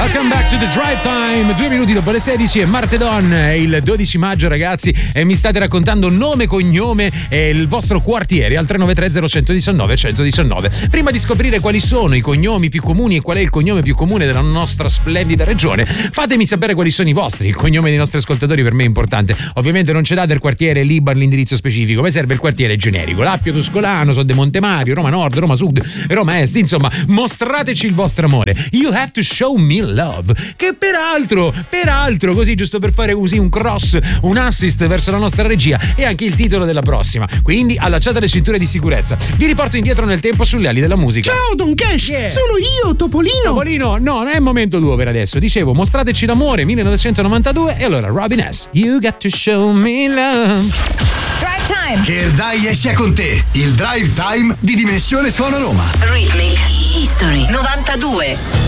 Welcome back to the Drive Time. 2 minuti dopo le 16 è Martedon, è il 12 maggio ragazzi, e mi state raccontando nome, cognome e il vostro quartiere al 393 0119 119. Prima di scoprire quali sono i cognomi più comuni e qual è il cognome più comune della nostra splendida regione, fatemi sapere quali sono i vostri. Il cognome dei nostri ascoltatori per me è importante. Ovviamente non c'è da del quartiere l'Iban, l'indirizzo specifico, ma serve il quartiere generico. Lappio Tuscolano, so de Montemario, Roma Nord, Roma Sud, Roma Est, insomma, mostrateci il vostro amore. You have to show me love, che peraltro così giusto per fare così un cross, un assist verso la nostra regia, è anche il titolo della prossima, quindi allacciate le cinture di sicurezza. Vi riporto indietro nel tempo sulle ali della musica. Ciao Don Cash, sono io Topolino. No, non è il momento tuo per adesso. Dicevo, mostrateci l'amore, 1992, e allora Robin S. You got to show me love. Drive Time. Che il Dai sia con te, il Drive Time di Dimensione Suono Roma. Rhythmic History 92.